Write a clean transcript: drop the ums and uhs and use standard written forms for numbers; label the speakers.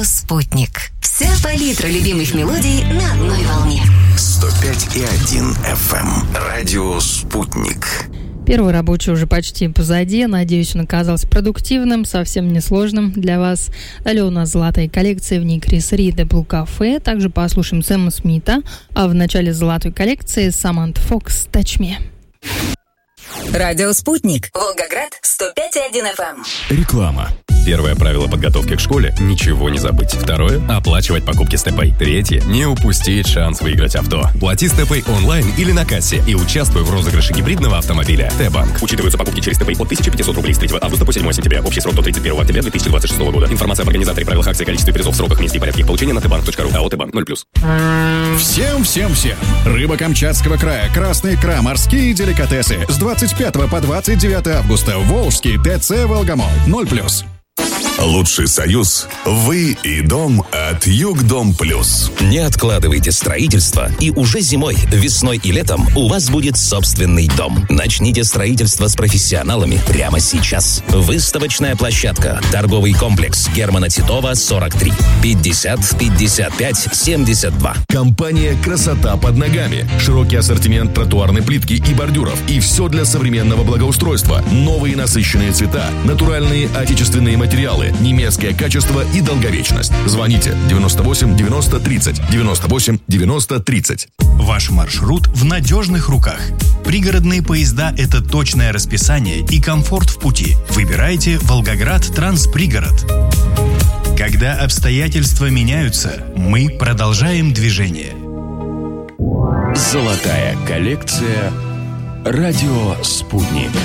Speaker 1: «Спутник». Вся палитра любимых мелодий на одной волне.
Speaker 2: 105,1 FM. Радио «Спутник».
Speaker 3: Первый рабочий уже почти позади. Надеюсь, он оказался продуктивным, совсем несложным для вас. Далее у нас золотая коллекция, в ней Крис Рид и Blue Cafe. Также послушаем Сэма Смита. А в начале золотой коллекции Саманта Фокс «Touch Me».
Speaker 1: Радио «Спутник». Волгоград, 105,1 FM.
Speaker 4: Реклама. Первое правило подготовки к школе – ничего не забыть. Второе – оплачивать покупки с ТП. Третье – не упустить шанс выиграть авто. Плати с ТП онлайн или на кассе и участвуй в розыгрыше гибридного автомобиля. Т-банк. Учитываются покупки через ТП от 1500 рублей с 3 августа по 7 сентября. Общий срок до 31 октября 2026 года. Информация об организаторе, правилах акции, количестве призов, сроках, месте и порядке их получения на tbank.ru. АО «Т-банк» 0+.
Speaker 5: Всем! Рыба Камчатского края, красная икра, морские деликатесы. С 25 по 29 августа. Волжский ТЦ «Волгомол» 0+.
Speaker 2: Лучший союз – вы и дом от Югдом Плюс.
Speaker 6: Не откладывайте строительство, и уже зимой, весной и летом у вас будет собственный дом. Начните строительство с профессионалами прямо сейчас. Выставочная площадка. Торговый комплекс Германа Титова, 43. 50 55 72.
Speaker 7: Компания «Красота под ногами». Широкий ассортимент тротуарной плитки и бордюров. И все для современного благоустройства. Новые насыщенные цвета, натуральные отечественные материалы, немецкое качество и долговечность. Звоните 98 90 30 98 90 30.
Speaker 8: Ваш маршрут в надежных руках. Пригородные поезда – это точное расписание и комфорт в пути. Выбирайте Волгоград Транспригород. Когда обстоятельства меняются, мы продолжаем движение.
Speaker 4: Золотая коллекция. Радио «Спутник».